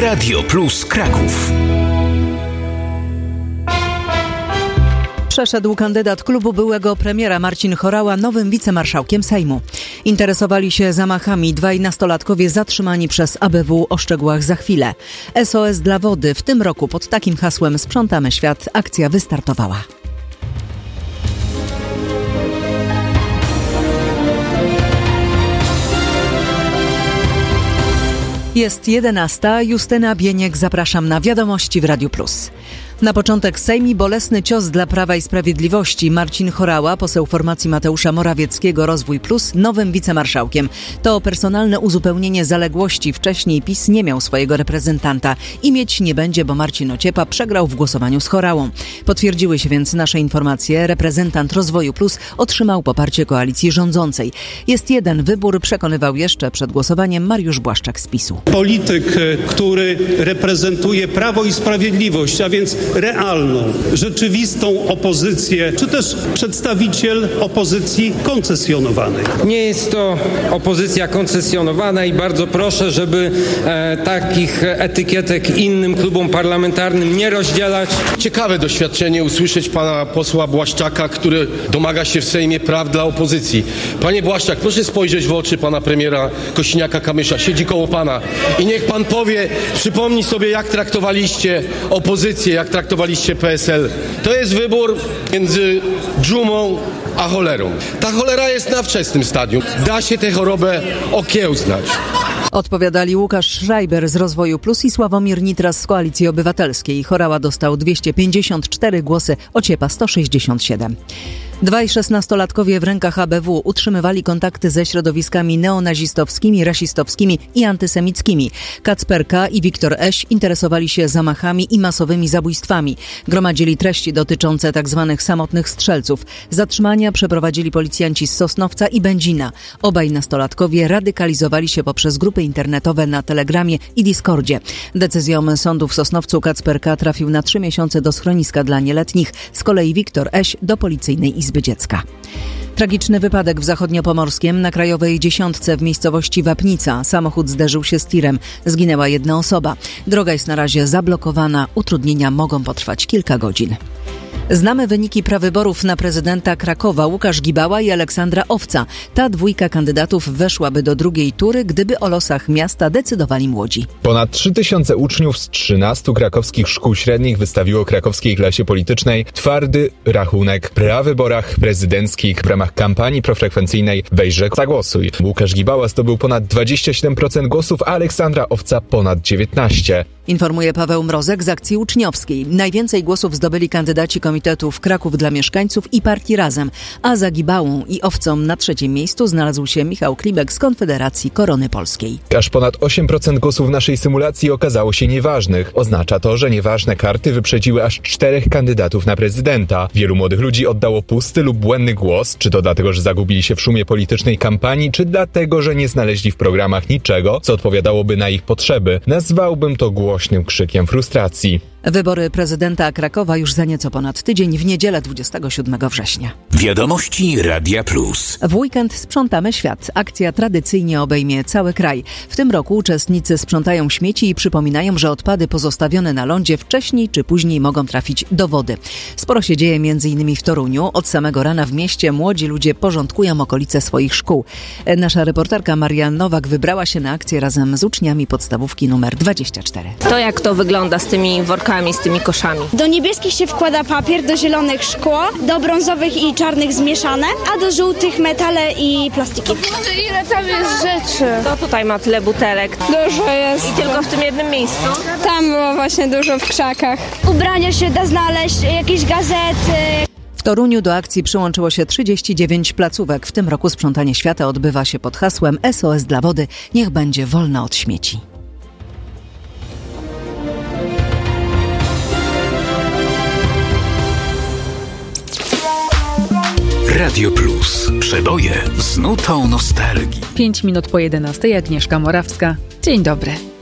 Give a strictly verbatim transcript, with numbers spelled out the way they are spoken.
Radio Plus Kraków. Przeszedł kandydat klubu byłego premiera Marcin Horała nowym wicemarszałkiem Sejmu. Interesowali się zamachami dwaj nastolatkowie zatrzymani przez A B W. O szczegółach za chwilę. S O S dla wody. W tym roku pod takim hasłem Sprzątamy świat akcja wystartowała. Jest jedenasta. Justyna Bieniek, zapraszam na Wiadomości w Radiu Plus. Na początek Sejm i bolesny cios dla Prawa i Sprawiedliwości. Marcin Horała, poseł formacji Mateusza Morawieckiego Rozwój Plus, nowym wicemarszałkiem. To personalne uzupełnienie zaległości. Wcześniej PiS nie miał swojego reprezentanta i mieć nie będzie, bo Marcin Ociepa przegrał w głosowaniu z Horałą. Potwierdziły się więc nasze informacje. Reprezentant Rozwoju Plus otrzymał poparcie koalicji rządzącej. Jest jeden wybór, przekonywał jeszcze przed głosowaniem Mariusz Błaszczak z PiSu. Polityk, który reprezentuje Prawo i Sprawiedliwość, a więc realną, rzeczywistą opozycję, czy też przedstawiciel opozycji koncesjonowanej. Nie jest to opozycja koncesjonowana i bardzo proszę, żeby e, takich etykietek innym klubom parlamentarnym nie rozdzielać. Ciekawe doświadczenie usłyszeć pana posła Błaszczaka, który domaga się w Sejmie praw dla opozycji. Panie Błaszczak, proszę spojrzeć w oczy pana premiera Kosiniaka-Kamysza, siedzi koło pana i niech pan powie, przypomni sobie, jak traktowaliście opozycję, jak traktowaliście P S L. To jest wybór między dżumą a cholerą. Ta cholera jest na wczesnym stadium. Da się tę chorobę okiełznać. Odpowiadali Łukasz Schreiber z Rozwoju Plus i Sławomir Nitras z Koalicji Obywatelskiej. Horała dostał dwieście pięćdziesiąt cztery głosy, Ociepa sto sześćdziesiąt siedem. Dwaj szesnastolatkowie w rękach A B W utrzymywali kontakty ze środowiskami neonazistowskimi, rasistowskimi i antysemickimi. Kacper K. i Wiktor Eś interesowali się zamachami i masowymi zabójstwami. Gromadzili treści dotyczące tzw. samotnych strzelców. Zatrzymania przeprowadzili policjanci z Sosnowca i Będzina. Obaj nastolatkowie radykalizowali się poprzez grupy internetowe na Telegramie i Discordzie. Decyzją sądu w Sosnowcu Kacper K. trafił na trzy miesiące do schroniska dla nieletnich. Z kolei Wiktor Eś do policyjnej izby dziecka. Tragiczny wypadek w Zachodniopomorskiem na Krajowej Dziesiątce w miejscowości Wapnica. Samochód zderzył się z tirem. Zginęła jedna osoba. Droga jest na razie zablokowana. Utrudnienia mogą potrwać kilka godzin. Znamy wyniki prawyborów na prezydenta Krakowa. Łukasz Gibała i Aleksandra Owca. Ta dwójka kandydatów weszłaby do drugiej tury, gdyby o losach miasta decydowali młodzi. Ponad trzy tysiące uczniów z trzynastu krakowskich szkół średnich wystawiło krakowskiej klasie politycznej twardy rachunek. W prawyborach prezydenckich w ramach kampanii profrekwencyjnej Weźże zagłosuj. Łukasz Gibała zdobył ponad dwadzieścia siedem procent głosów, a Aleksandra Owca ponad dziewiętnaście procent. Informuje Paweł Mrozek z Akcji Uczniowskiej. Najwięcej głosów zdobyli kandydaci Komitetów Kraków dla Mieszkańców i Partii Razem, a za Gibałą i Owcą na trzecim miejscu znalazł się Michał Klibek z Konfederacji Korony Polskiej. Aż ponad osiem procent głosów w naszej symulacji okazało się nieważnych. Oznacza to, że nieważne karty wyprzedziły aż czterech kandydatów na prezydenta. Wielu młodych ludzi oddało pusty lub błędny głos, czy to dlatego, że zagubili się w szumie politycznej kampanii, czy dlatego, że nie znaleźli w programach niczego, co odpowiadałoby na ich potrzeby. Nazwałbym to głośnym krzykiem frustracji. Wybory prezydenta Krakowa już za nieco ponad tydzień, w niedzielę dwudziestego siódmego września. Wiadomości Radia Plus. W weekend sprzątamy świat. Akcja tradycyjnie obejmie cały kraj. W tym roku uczestnicy sprzątają śmieci i przypominają, że odpady pozostawione na lądzie wcześniej czy później mogą trafić do wody. Sporo się dzieje między innymi w Toruniu. Od samego rana w mieście młodzi ludzie porządkują okolice swoich szkół. Nasza reporterka Maria Nowak wybrała się na akcję razem z uczniami podstawówki numer dwadzieścia cztery. To jak to wygląda z tymi workami, z tymi koszami? Do niebieskich się wkłada papier, do zielonych szkło, do brązowych i czarnych zmieszane, a do żółtych metale i plastiki. Ile tam jest rzeczy? To tutaj ma tyle butelek. Dużo jest. I tylko w tym jednym miejscu? Tam było właśnie dużo w krzakach. Ubrania się da znaleźć, jakieś gazety. W Toruniu do akcji przyłączyło się trzydzieści dziewięć placówek. W tym roku sprzątanie świata odbywa się pod hasłem S O S dla wody. Niech będzie wolna od śmieci. Radio Plus. Przeboje z nutą nostalgii. Pięć minut po jedenastej. Agnieszka Morawska. Dzień dobry.